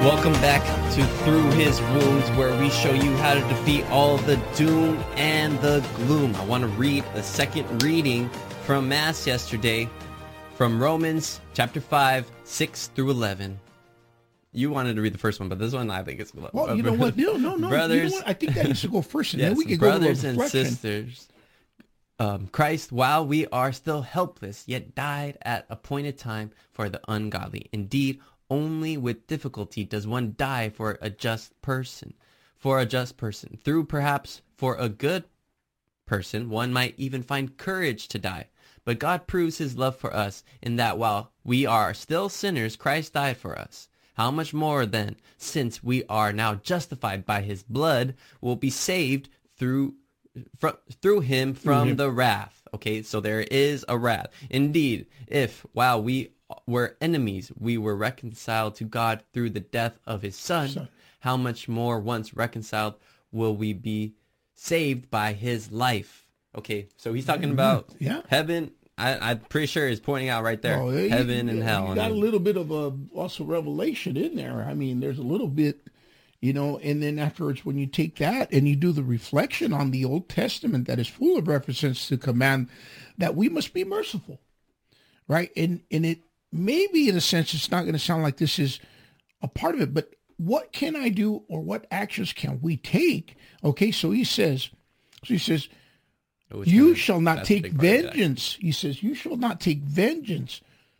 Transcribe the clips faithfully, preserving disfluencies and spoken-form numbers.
Welcome back to Through His Wounds, where we show you how to defeat all the doom and the gloom. I want to read a second reading from Mass yesterday from Romans chapter five, six through eleven. You wanted to read the first one, but this one I think is... Well, you know what? No, no, no. Brothers, you know what? I think that needs to go first, and yes, then we can brothers go to a and reflection. sisters, um, Christ, while we are still helpless, yet died at appointed time for the ungodly. Indeed, only with difficulty does one die for a just person. For a just person. Through perhaps for a good person, one might even find courage to die. But God proves his love for us in that while we are still sinners, Christ died for us. How much more then, since we are now justified by his blood, will be saved through fr- through him from mm-hmm. the wrath. Okay, so there is a wrath. Indeed, if while we were enemies, we were reconciled to God through the death of his son, son, how much more once reconciled will we be saved by his life? Okay, so he's talking about yeah. heaven. I, I'm pretty sure he's pointing out right there, oh, yeah, heaven you, and hell. You got I mean, a little bit of a also revelation in there. I mean, there's a little bit, you know, and then afterwards when you take that and you do the reflection on the Old Testament that is full of references to command that we must be merciful, right? And and it maybe in a sense it's not going to sound like this is a part of it, but what can I do or what actions can we take? Okay, so he says, so he says, you gonna, shall not take vengeance. He says, you shall not take vengeance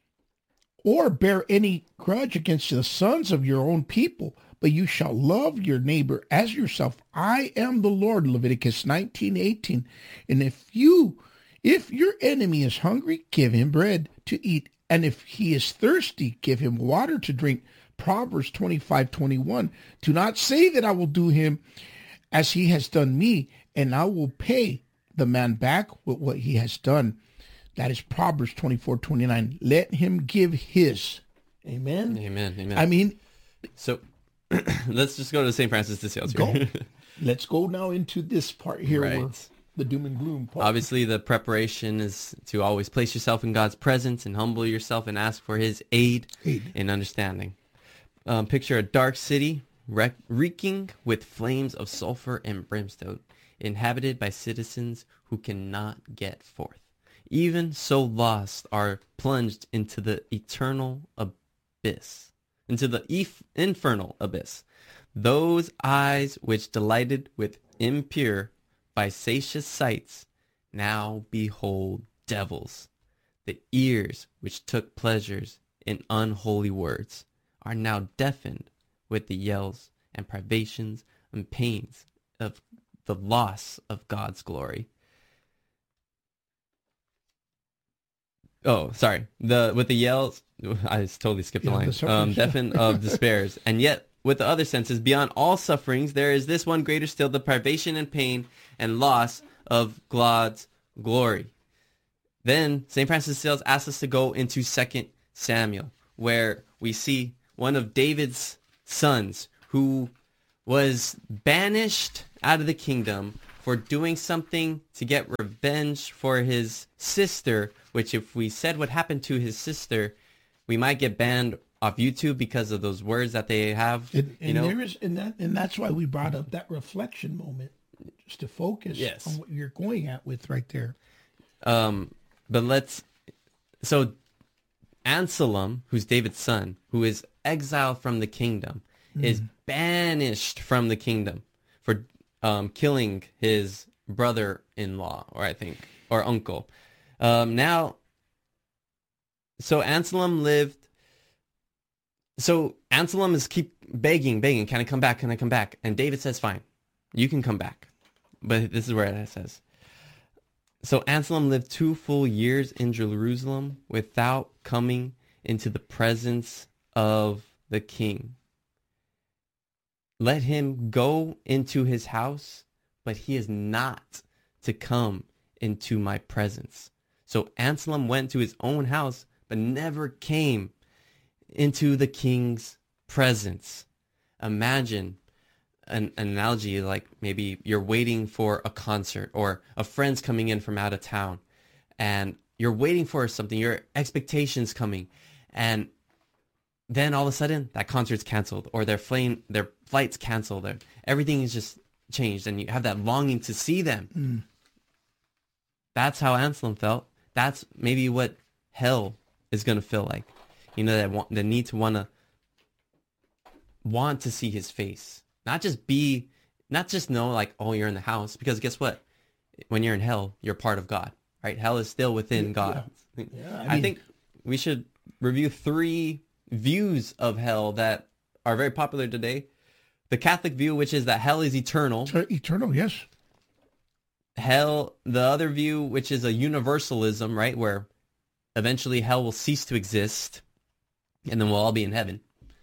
or bear any grudge against the sons of your own people, but you shall love your neighbor as yourself. I am the Lord, Leviticus nineteen eighteen. And if you, if your enemy is hungry, give him bread to eat. And if he is thirsty, give him water to drink. Proverbs twenty-five twenty-one. Do not say that I will do him as he has done me, and I will pay the man back with what he has done. That is Proverbs twenty-four twenty-nine. Let him give his. Amen. Amen. Amen. I mean, so let's just go to Saint Francis de Sales here. Go. Let's go now into this part here, right. where the doom and gloom part. Obviously, the preparation is to always place yourself in God's presence and humble yourself and ask for his aid, aid. in understanding. Um, picture a dark city re- reeking with flames of sulfur and brimstone, inhabited by citizens who cannot get forth. Even so lost are plunged into the eternal abyss, into the ef- infernal abyss. Those eyes which delighted with impure, vicious sights now behold devils. The ears which took pleasures in unholy words are now deafened with the yells and privations and pains of the loss of God's glory. Oh, sorry. The with the yells, I just totally skipped the yeah, line. The um, deafened of despairs, and yet with the other senses, beyond all sufferings, there is this one greater still: the privation and pain and loss of God's glory. Then Saint Francis de Sales asks us to go into Second Samuel, where we see one of David's sons who was banished out of the kingdom for doing something to get revenge for his sister, which if we said what happened to his sister, we might get banned off YouTube because of those words that they have. And, and you know? there is, and that, and that's why we brought up that reflection moment, just to focus yes. on what you're going at with right there. Um, but let's, so Anselm, who's David's son, who is exiled from the kingdom, mm. is banished from the kingdom for um, killing his brother-in-law, or I think, or uncle. Um, now, so Anselm lived, so Anselm is keep begging, begging, can I come back, can I come back? And David says, fine, you can come back. But this is where it says, so Anselm lived two full years in Jerusalem without coming into the presence of the king. Let him go into his house, but he is not to come into my presence. So Anselm went to his own house, but never came into the king's presence. Imagine an, an analogy like maybe you're waiting for a concert or a friend's coming in from out of town and you're waiting for something, your expectations coming, and then all of a sudden that concert's canceled, or their flame, their flight's canceled, or everything is just changed, and you have that longing to see them. Mm. That's how Anselm felt. That's maybe what hell is going to feel like. You know, that want, the need to want to want to see his face, not just be, not just know like, oh, you're in the house, because guess what? When you're in hell, you're part of God, right? Hell is still within God. Yeah. Yeah, I, I mean, think we should review three views of hell that are very popular today. The Catholic view, which is that hell is eternal. Eternal, yes. Hell, the other view, which is a universalism, right? Where eventually hell will cease to exist, and then we'll all be in heaven.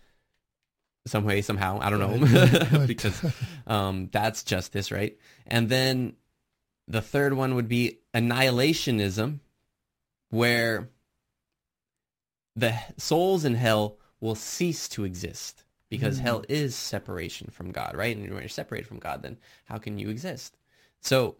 Some way, somehow. I don't know. Because um, that's justice, right? And then the third one would be annihilationism, where the souls in hell will cease to exist, because mm. hell is separation from God, right? And when you're separated from God, then how can you exist? So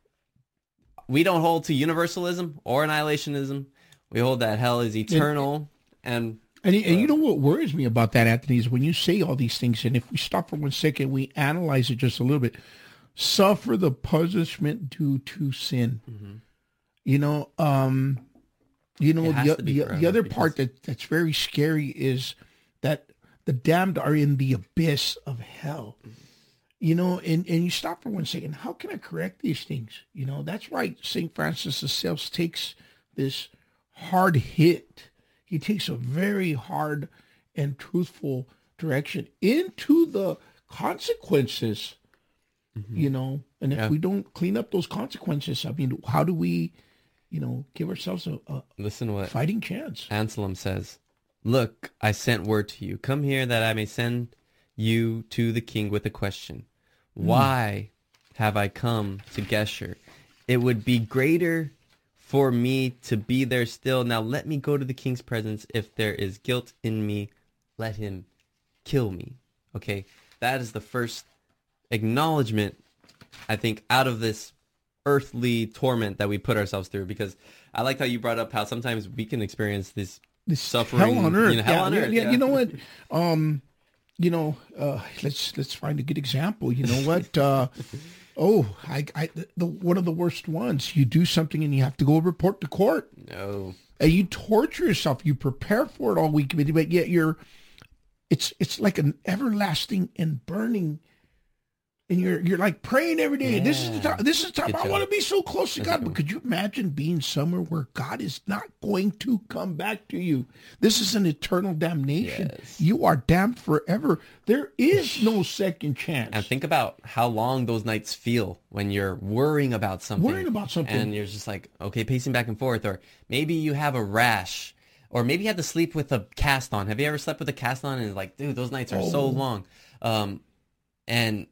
we don't hold to universalism or annihilationism. We hold that hell is eternal. And and, and, and you know what worries me about that, Anthony, is when you say all these things, and if we stop for one second, we analyze it just a little bit, suffer the punishment due to sin. Mm-hmm. You know, um, you know, the, the, the other part that, that's very scary is that the damned are in the abyss of hell. Mm-hmm. You know, and, and you stop for one second. How can I correct these things? You know, that's why Saint Francis of Sales takes this hard hit. He takes a very hard and truthful direction into the consequences, mm-hmm. you know. And if yeah. we don't clean up those consequences, I mean, how do we, you know, give ourselves a, a Listen what fighting chance? Anselm says, "Look, I sent word to you. Come here that I may send you to the king with a question. Why mm. have I come to Gesher? It would be greater for me to be there still. Now let me go to the king's presence. If there is guilt in me, let him kill me." Okay, that is the first acknowledgement, I think, out of this earthly torment that we put ourselves through. Because I like how you brought up how sometimes we can experience this, this suffering. Hell on earth. You know, hell yeah, on yeah, earth. Yeah, yeah, you know what? Um, you know, uh, let's let's find a good example. You know what? Uh, oh, I, I, the one of the worst ones. You do something and you have to go report to court. No. And you torture yourself. You prepare for it all week, but yet you're. It's it's like an everlasting and burning. And you're you're like praying every day. Yeah. This is the time. This is the time. Good I job. want to be so close to That's God. Cool. But could you imagine being somewhere where God is not going to come back to you? This is an eternal damnation. Yes. You are damned forever. There is no second chance. And think about how long those nights feel when you're worrying about something. Worrying about something. And you're just like, okay, pacing back and forth. Or maybe you have a rash. Or maybe you have to sleep with a cast on. Have you ever slept with a cast on? And like, dude, those nights are oh. so long. Um, and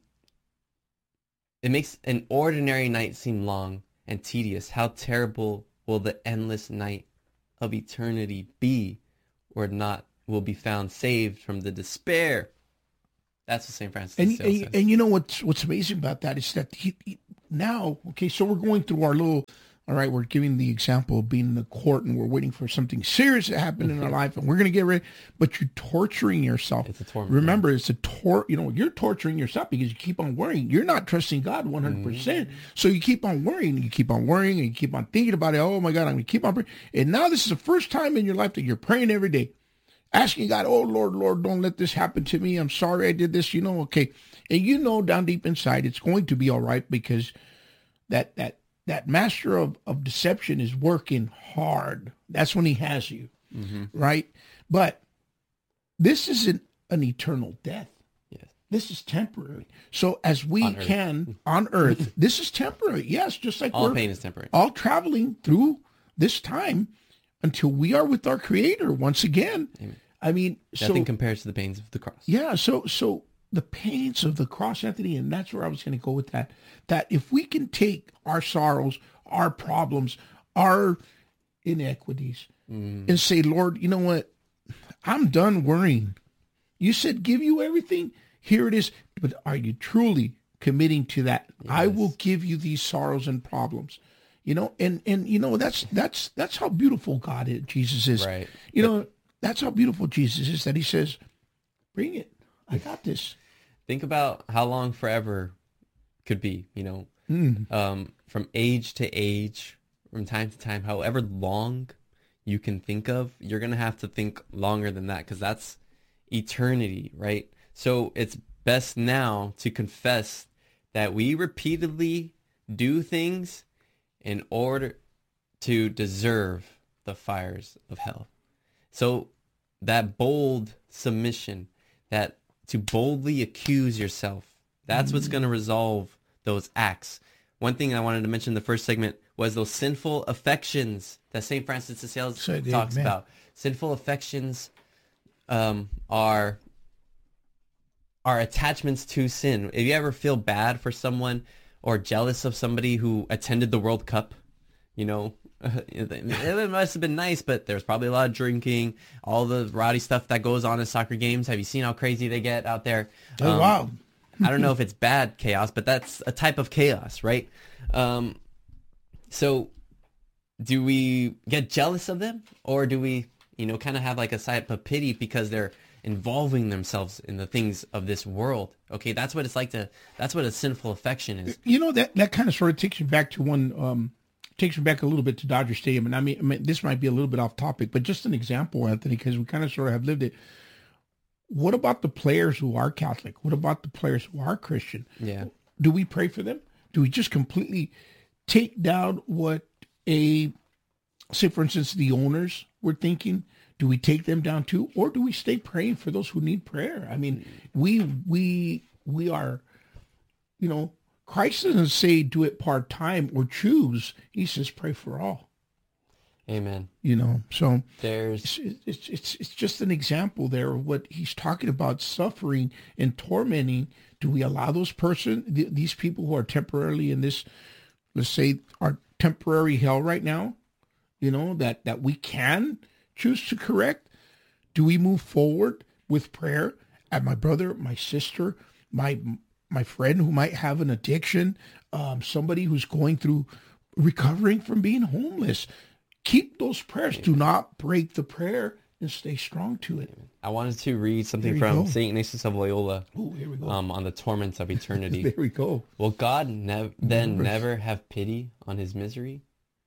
it makes an ordinary night seem long and tedious. How terrible will the endless night of eternity be, where not will be found saved from the despair. That's what Saint Francis and, of Sales and, says. And you know what's what's amazing about that is that he, he, now, okay, so we're going through our little, all right, we're giving the example of being in the court and we're waiting for something serious to happen in our life and we're going to get ready, but you're torturing yourself. It's a torment. Remember, it's a tor, you know, you're torturing yourself because you keep on worrying. You're not trusting God one hundred percent. Mm-hmm. So you keep on worrying, you keep on worrying and you keep on thinking about it. Oh my God, I'm going to keep on praying. And now this is the first time in your life that you're praying every day, asking God, oh Lord, Lord, don't let this happen to me. I'm sorry I did this, you know, okay. And you know down deep inside, it's going to be all right because that, that, that master of, of deception is working hard. That's when he has you, mm-hmm. right? But this isn't an eternal death. Yes. This is temporary. So as we on can earth. on earth, this is temporary. Yes, just like all we're pain is temporary. All traveling through this time until we are with our Creator once again. Amen. I mean, nothing so, compares to the pains of the cross. Yeah, so so the pains of the cross, Anthony, and that's where I was going to go with that. That if we can take our sorrows, our problems, our inequities, mm. and say, Lord, you know what? I'm done worrying. You said give you everything. Here it is. But are you truly committing to that? Yes. I will give you these sorrows and problems. You know, and and you know that's that's that's how beautiful God is. Jesus is. Right. You but, know. that's how beautiful Jesus is, that he says, bring it. I got this. Think about how long forever could be, you know, Mm. um, from age to age, from time to time, however long you can think of, you're going to have to think longer than that, because that's eternity, right? So it's best now to confess that we repeatedly do things in order to deserve the fires of hell. So that bold submission, that to boldly accuse yourself, that's what's going to resolve those acts. One thing I wanted to mention in the first segment was those sinful affections that Saint Francis de Sales So, talks amen. about. Sinful affections um, are are attachments to sin. If you ever feel bad for someone or jealous of somebody who attended the World Cup, you know, it must have been nice, but there's probably a lot of drinking, all the rowdy stuff that goes on in soccer games. Have you seen how crazy they get out there? Oh, Um, wow. I don't know if it's bad chaos, but that's a type of chaos, right? Um, so do we get jealous of them, or do we, you know, kind of have like a side of pity because they're involving themselves in the things of this world? Okay, that's what it's like to, that's what a sinful affection is. You know, that, that kind of sort of takes me back to one, um, takes me back a little bit to Dodger Stadium. And I mean, I mean, this might be a little bit off topic, but just an example, Anthony, because we kind of sort of have lived it. What about the players who are Catholic? What about the players who are Christian? Yeah. Do we pray for them? Do we just completely take down what a, say, for instance, the owners were thinking? Do we take them down too? Or do we stay praying for those who need prayer? I mean, we, we, we are, you know, Christ doesn't say do it part-time or choose. He says pray for all, Amen. you know. So There's, it's, it's, it's, it's just an example there of what he's talking about, suffering and tormenting. Do we allow those person, th- these people who are temporarily in this, let's say, our temporary hell right now, you know, that, that we can choose to correct? Do we move forward with prayer at my brother, my sister, my my friend who might have an addiction, um, somebody who's going through recovering from being homeless? Keep those prayers. Do not break the prayer and stay strong to it. I wanted to read something There you from go. Saint Ignatius of Loyola Oh, here we go. um, on the torments of eternity. There we go. Will God nev- then Never. never have pity on his misery?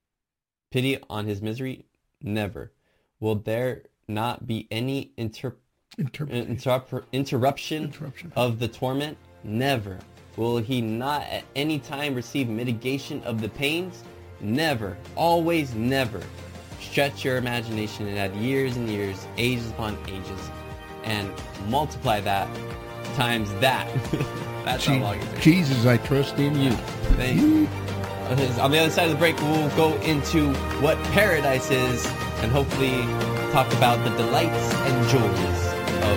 Pity on his misery? Never. Will there not be any inter- Interpretation. interrup- interruption, Interruption. of the torment? Never. Will he not at any time receive mitigation of the pains? Never. Always never. Stretch your imagination and add years and years, ages upon ages, and multiply that times that. That's how Je- long it takes. Jesus, I trust in you. Thank you. On the other side of the break, we'll go into what paradise is and hopefully talk about the delights and joys